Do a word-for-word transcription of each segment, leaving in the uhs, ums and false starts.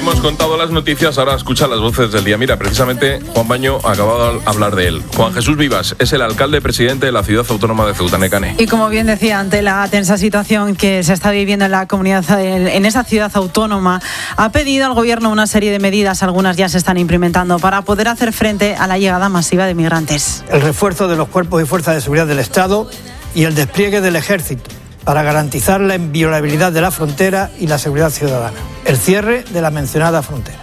Hemos contado las noticias, ahora escucha las voces del día. Mira, precisamente Juan Baño ha acabado de hablar de él. Juan Jesús Vivas es el alcalde presidente de la ciudad autónoma de Ceuta, Necane. Y como bien decía, ante la tensa situación que se está viviendo en la comunidad, en esa ciudad autónoma, ha pedido al gobierno una serie de medidas, algunas ya se están implementando, para poder hacer frente a la llegada masiva de migrantes. El refuerzo de los cuerpos y fuerzas de seguridad del Estado y el despliegue del ejército para garantizar la inviolabilidad de la frontera y la seguridad ciudadana. El cierre de la mencionada frontera.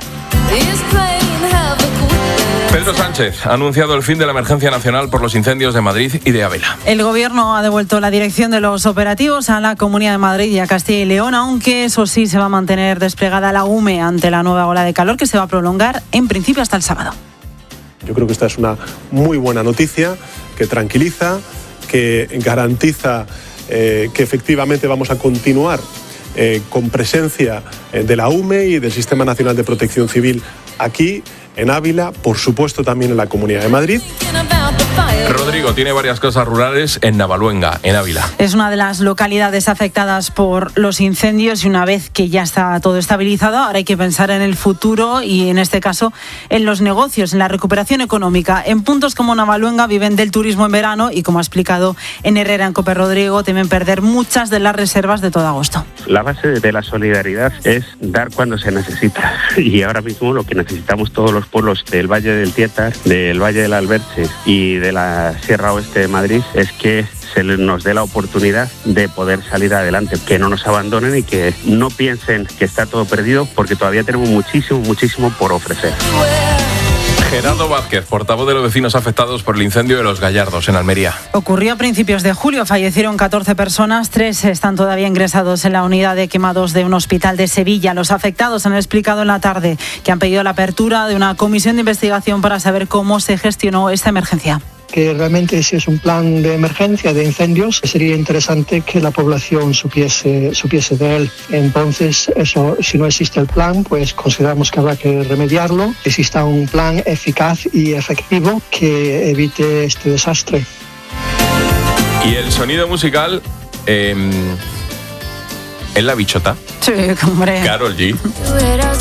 Pedro Sánchez ha anunciado el fin de la emergencia nacional por los incendios de Madrid y de Ávila. El gobierno ha devuelto la dirección de los operativos a la Comunidad de Madrid y a Castilla y León, aunque eso sí se va a mantener desplegada la U M E ante la nueva ola de calor que se va a prolongar en principio hasta el sábado. Yo creo que esta es una muy buena noticia que tranquiliza, que garantiza eh, que efectivamente vamos a continuar eh, con presencia eh, de la U M E y del Sistema Nacional de Protección Civil aquí en Ávila, por supuesto también en la Comunidad de Madrid. Rodrigo tiene varias casas rurales en Navaluenga, en Ávila. Es una de las localidades afectadas por los incendios y una vez que ya está todo estabilizado, ahora hay que pensar en el futuro y en este caso en los negocios, en la recuperación económica. En puntos como Navaluenga viven del turismo en verano y, como ha explicado en Herrera en COPE Rodrigo, temen perder muchas de las reservas de todo agosto. La base de la solidaridad es dar cuando se necesita y ahora mismo lo que necesitamos todos los pueblos del Valle del Tietar, del Valle del Alberche y de la Sierra Oeste de Madrid es que se nos dé la oportunidad de poder salir adelante, que no nos abandonen y que no piensen que está todo perdido porque todavía tenemos muchísimo, muchísimo por ofrecer. Gerardo Vázquez, portavoz de los vecinos afectados por el incendio de Los Gallardos, en Almería. Ocurrió a principios de julio, fallecieron catorce personas, tres están todavía ingresados en la unidad de quemados de un hospital de Sevilla. Los afectados han explicado en la tarde que han pedido la apertura de una comisión de investigación para saber cómo se gestionó esta emergencia. Que realmente si es un plan de emergencia de incendios, sería interesante que la población supiese, supiese de él. Entonces, eso, si no existe el plan, pues consideramos que habrá que remediarlo, que exista un plan eficaz y efectivo que evite este desastre. Y el sonido musical eh, en La Bichota. Sí, hombre. Karol G.